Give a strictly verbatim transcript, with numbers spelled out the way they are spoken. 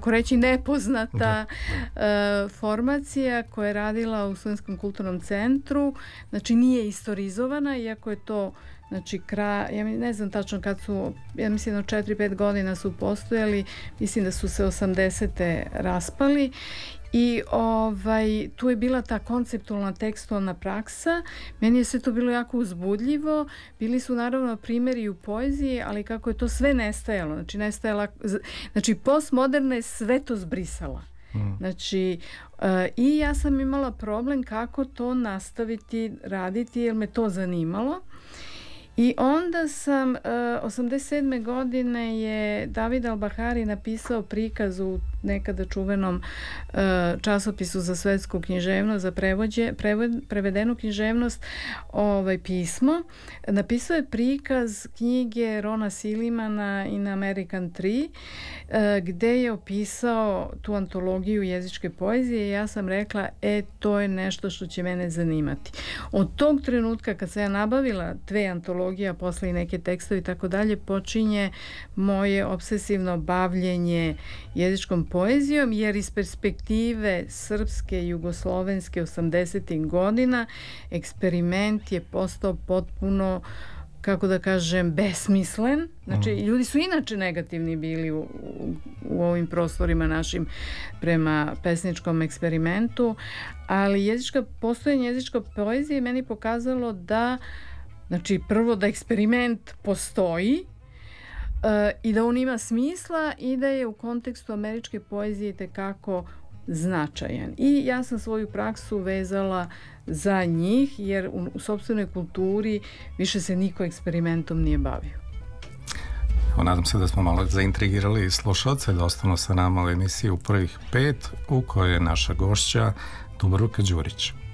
tako reći, nepoznata da, da. Uh, formacija koja je radila u Studentskom kulturnom centru. Znači nije istorizovana, iako je to znači kraj, ja ne znam tačno kad su, ja mislim jedno četiri pet godina su postojali, mislim da su se osamdesete raspali. I ovaj, tu je bila ta konceptualna tekstualna praksa. Meni je sve to bilo jako uzbudljivo. Bili su naravno primjeri u poeziji, ali kako je to sve nestajalo. Znači, nestajala, znači postmoderna je sve to zbrisala. Mm. Znači, uh, i ja sam imala problem kako to nastaviti raditi, jer me to zanimalo. I onda sam, uh, osamdeset sedme godine je David Al-Bahari napisao prikaz u nekada čuvenom uh, časopisu za svetsku književnost, za prevođe, prevod, prevedenu književnost, ovaj, pismo. Napisao je prikaz knjige Rona Silimana In American Tree, uh, gde je opisao tu antologiju jezičke poezije i ja sam rekla, e, to je nešto što će mene zanimati. Od tog trenutka kad sam ja nabavila dve antologije, a posle i neke tekstove i tako dalje, počinje moje obsesivno bavljenje jezičkom poezijom, jer iz perspektive srpske, jugoslovenske osamdesetih godina eksperiment je postao potpuno, kako da kažem, besmislen. Znači, mm. ljudi su inače negativni bili u, u, u ovim prostorima našim prema pesničkom eksperimentu, ali jezička, postojanje jezičke poezije meni pokazalo da, znači, prvo da eksperiment postoji uh, i da on ima smisla i da je u kontekstu američke poezije tekako značajan. I ja sam svoju praksu vezala za njih, jer u, u sopstvenoj kulturi više se niko eksperimentom nije bavio. Evo, nadam se da smo malo zaintrigirali slušalce da ostanu sa nama u emisiji u prvih pet, u kojoj je naša gošća Dubravka Đurić.